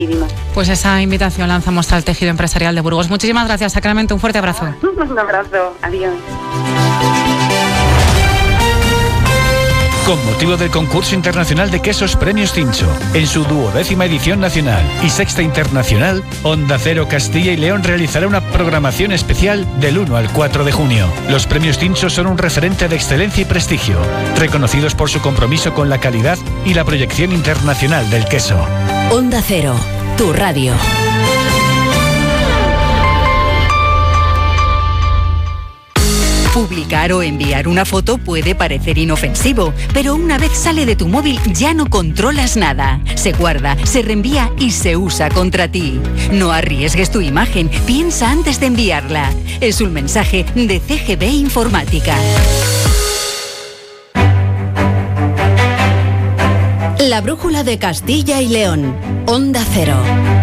Pues esa invitación lanzamos al tejido empresarial de Burgos. Muchísimas gracias, Sacramento. Un fuerte abrazo. Un abrazo. Adiós. Con motivo del concurso internacional de quesos Premios Cincho, en su 12ª edición nacional y 6ª internacional, Onda Cero Castilla y León realizará una programación especial del 1 al 4 de junio. Los Premios Cincho son un referente de excelencia y prestigio, reconocidos por su compromiso con la calidad y la proyección internacional del queso. Onda Cero, tu radio. Publicar o enviar una foto puede parecer inofensivo, pero una vez sale de tu móvil ya no controlas nada. Se guarda, se reenvía y se usa contra ti. No arriesgues tu imagen, piensa antes de enviarla. Es un mensaje de CGB Informática. La brújula de Castilla y León. Onda Cero.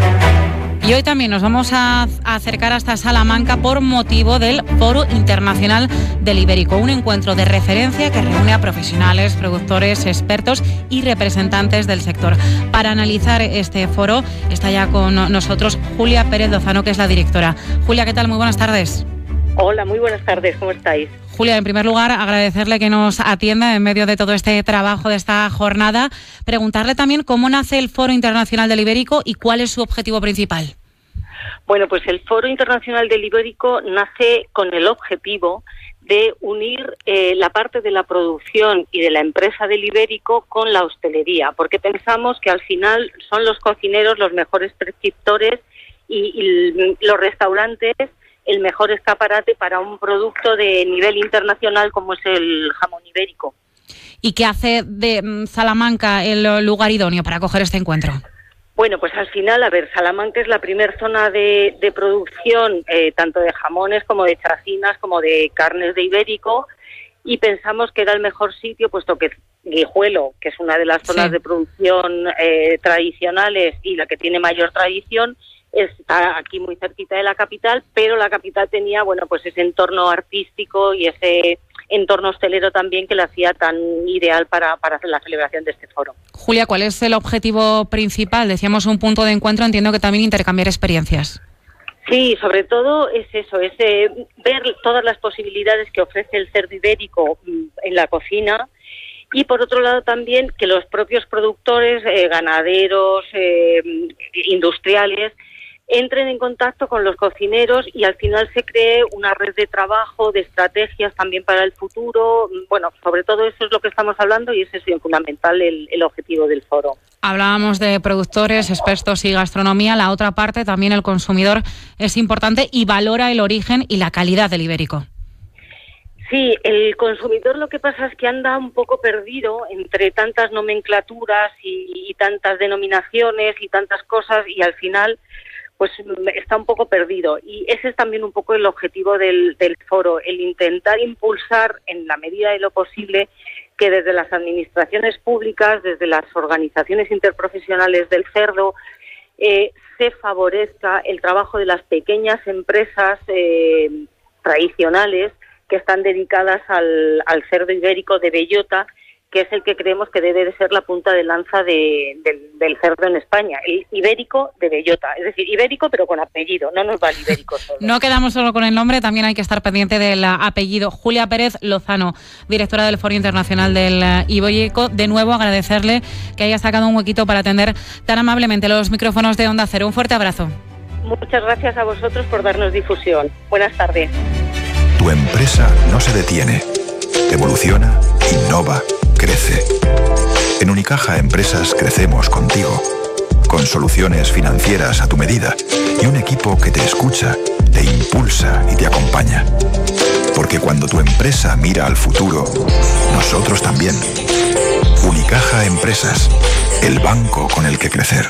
Y hoy también nos vamos a acercar hasta Salamanca por motivo del Foro Internacional del Ibérico, un encuentro de referencia que reúne a profesionales, productores, expertos y representantes del sector. Para analizar este foro está ya con nosotros Julia Pérez Lozano, que es la directora. Julia, ¿qué tal? Muy buenas tardes. Hola, muy buenas tardes, ¿cómo estáis? Julia, en primer lugar, agradecerle que nos atienda en medio de todo este trabajo de esta jornada. Preguntarle también cómo nace el Foro Internacional del Ibérico y cuál es su objetivo principal. Bueno, pues el Foro Internacional del Ibérico nace con el objetivo de unir la parte de la producción y de la empresa del Ibérico con la hostelería, porque pensamos que al final son los cocineros los mejores prescriptores y los restaurantes el mejor escaparate para un producto de nivel internacional como es el jamón ibérico. ¿Y qué hace de Salamanca el lugar idóneo para acoger este encuentro? Bueno, pues al final, Salamanca es la primera zona de producción tanto de jamones como de chacinas, como de carnes de ibérico, y pensamos que era el mejor sitio, puesto que Guijuelo, que es una de las zonas de producción tradicionales y la que tiene mayor tradición, está aquí muy cerquita de la capital, pero la capital tenía, bueno, pues ese entorno artístico y ese entorno hostelero también que la hacía tan ideal para hacer la celebración de este foro. Julia, ¿cuál es el objetivo principal? Decíamos un punto de encuentro, entiendo que también intercambiar experiencias. Sí, sobre todo es eso, es ver todas las posibilidades que ofrece el cerdo ibérico en la cocina. Y por otro lado también que los propios productores, ganaderos, industriales, entren en contacto con los cocineros y al final se cree una red de trabajo, de estrategias también para el futuro. Bueno, sobre todo eso es lo que estamos hablando y ese es bien fundamental el objetivo del foro. Hablábamos de productores, expertos y gastronomía. La otra parte, también el consumidor, es importante y valora el origen y la calidad del ibérico. Sí, el consumidor lo que pasa es que anda un poco perdido entre tantas nomenclaturas y tantas denominaciones y tantas cosas y al final pues está un poco perdido. Y ese es también un poco el objetivo del foro, el intentar impulsar en la medida de lo posible que desde las administraciones públicas, desde las organizaciones interprofesionales del cerdo, se favorezca el trabajo de las pequeñas empresas tradicionales que están dedicadas al cerdo ibérico de bellota, que es el que creemos que debe de ser la punta de lanza del cerdo en España, el ibérico de bellota, es decir, ibérico pero con apellido, no nos va el ibérico solo. No quedamos solo con el nombre, también hay que estar pendiente del apellido. Julia Pérez Lozano, directora del Foro Internacional del Ibérico, de nuevo agradecerle que haya sacado un huequito para atender tan amablemente los micrófonos de Onda Cero. Un fuerte abrazo. Muchas gracias a vosotros por darnos difusión. Buenas tardes. Tu empresa no se detiene, evoluciona, innova, crece. En Unicaja Empresas crecemos contigo, con soluciones financieras a tu medida y un equipo que te escucha, te impulsa y te acompaña. Porque cuando tu empresa mira al futuro, nosotros también. Unicaja Empresas, el banco con el que crecer.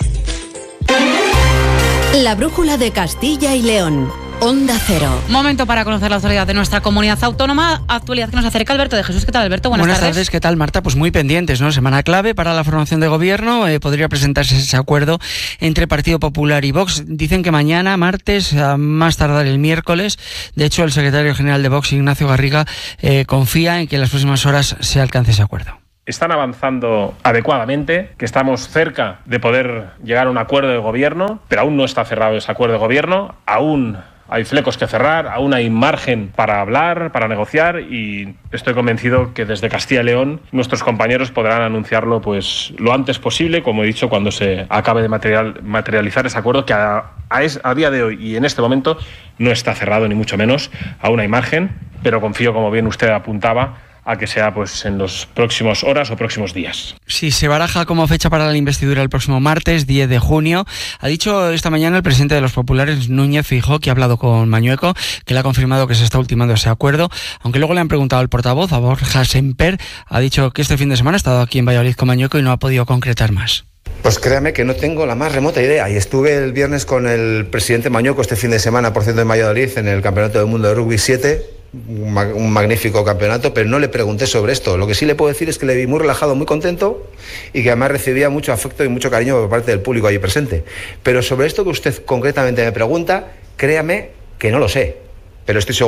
La brújula de Castilla y León. Onda Cero. Momento para conocer la actualidad de nuestra comunidad autónoma, actualidad que nos acerca Alberto de Jesús. ¿Qué tal, Alberto? Buenas tardes. ¿Qué tal, Marta? Pues muy pendientes, ¿no? Semana clave para la formación de gobierno. Podría presentarse ese acuerdo entre Partido Popular y Vox. Dicen que mañana, martes, a más tardar el miércoles. De hecho, el secretario general de Vox, Ignacio Garriga, confía en que en las próximas horas se alcance ese acuerdo. están avanzando adecuadamente, que estamos cerca de poder llegar a un acuerdo de gobierno, pero aún no está cerrado ese acuerdo de gobierno, aún hay flecos que cerrar, aún hay margen para hablar, para negociar, y estoy convencido que desde Castilla y León nuestros compañeros podrán anunciarlo pues lo antes posible, como he dicho, cuando se acabe de materializar ese acuerdo que a día de hoy y en este momento no está cerrado ni mucho menos, aún hay margen, pero confío, como bien usted apuntaba, a que sea pues en los próximos horas o próximos días. Sí, se baraja como fecha para la investidura el próximo martes, 10 de junio. Ha dicho esta mañana el presidente de los populares, Núñez Feijóo, que ha hablado con Mañueco, que le ha confirmado que se está ultimando ese acuerdo, aunque luego le han preguntado al portavoz, a Borja Semper, ha dicho que este fin de semana ha estado aquí en Valladolid con Mañueco y no ha podido concretar más. Pues créame que no tengo la más remota idea, y estuve el viernes con el presidente Mañueco este fin de semana, por cierto, en Valladolid, en el Campeonato del Mundo de Rugby 7, un magnífico campeonato, pero no le pregunté sobre esto. Lo que sí le puedo decir es que le vi muy relajado, muy contento, y que además recibía mucho afecto y mucho cariño por parte del público allí presente. Pero sobre esto que usted concretamente me pregunta, créame que no lo sé, pero estoy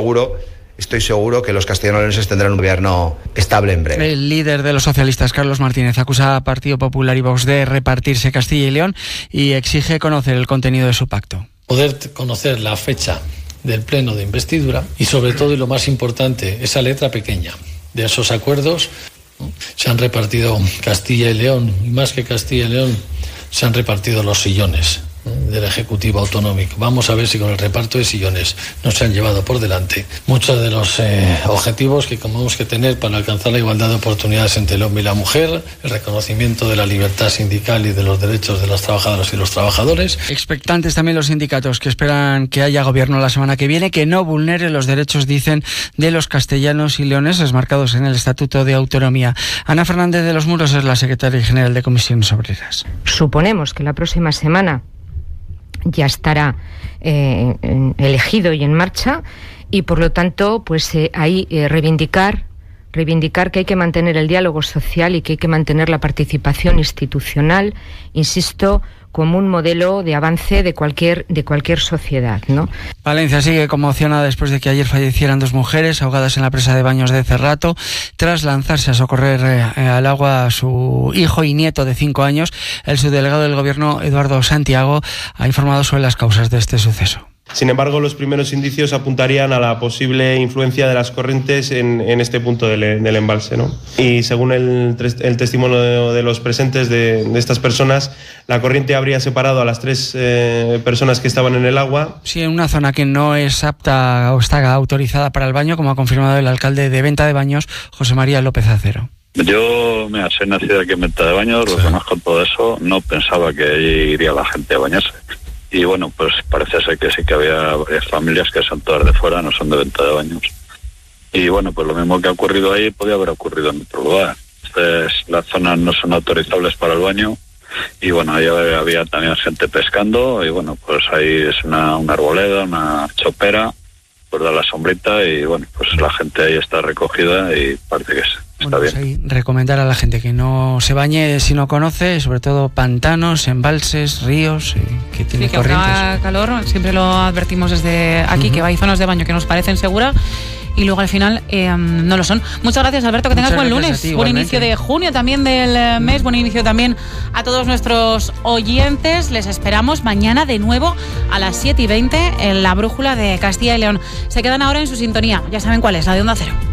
seguro que los castellanoleoneses tendrán un gobierno estable en breve. El líder de los socialistas, Carlos Martínez, acusa a Partido Popular y Vox de repartirse Castilla y León y exige conocer el contenido de su pacto. Poder conocer la fecha del pleno de investidura y, sobre todo, y lo más importante, esa letra pequeña de esos acuerdos. Se han repartido Castilla y León, y más que Castilla y León, se han repartido los sillones del Ejecutivo Autonómico. Vamos a ver si con el reparto de sillones nos han llevado por delante muchos de los objetivos que tenemos que tener para alcanzar la igualdad de oportunidades entre el hombre y la mujer, el reconocimiento de la libertad sindical y de los derechos de las trabajadoras y los trabajadores. Expectantes también los sindicatos, que esperan que haya gobierno la semana que viene, que no vulnere los derechos, dicen, de los castellanos y leoneses marcados en el Estatuto de Autonomía. Ana Fernández de los Muros es la secretaria general de Comisiones Obreras. Suponemos que la próxima semana ya estará elegido y en marcha, y por lo tanto pues ahí reivindicar que hay que mantener el diálogo social y que hay que mantener la participación institucional, insisto, como un modelo de avance de cualquier sociedad, ¿no? Valencia sigue conmocionada después de que ayer fallecieran 2 mujeres ahogadas en la presa de Baños de Cerrato tras lanzarse a socorrer al agua a su hijo y nieto de 5 años. El subdelegado del Gobierno, Eduardo Santiago, ha informado sobre las causas de este suceso. Sin embargo, los primeros indicios apuntarían a la posible influencia de las corrientes en este punto del embalse, ¿no? Y según el testimonio de los presentes de estas personas, la corriente habría separado a las 3 personas que estaban en el agua. Sí, en una zona que no es apta o está autorizada para el baño, como ha confirmado el alcalde de Venta de Baños, José María López Acero. Yo, soy nacido aquí en Venta de Baños, lo conozco todo eso, no pensaba que allí iría la gente a bañarse. Y bueno, pues parece ser que sí que había varias familias que son todas de fuera, no son de Venta de Baños. Y bueno, pues lo mismo que ha ocurrido ahí podía haber ocurrido en otro lugar. Entonces, las zonas no son autorizables para el baño. Y bueno, ahí había también gente pescando. Y bueno, pues ahí es una arboleda, una chopera, pues da la sombrita. Y bueno, pues la gente ahí está recogida y parece que está bien. Pues recomendar a la gente que no se bañe si no conoce, sobre todo pantanos, embalses, ríos, que tiene corrientes. Que haga calor, siempre lo advertimos desde aquí, que hay zonas de baño que nos parecen seguras y luego al final no lo son. Muchas gracias, Alberto, que tengas buen lunes, buen inicio de junio también del mes, buen inicio también a todos nuestros oyentes. Les esperamos mañana de nuevo a las 7:20 en la Brújula de Castilla y León. Se quedan ahora en su sintonía, ya saben cuál es, la de Onda Cero.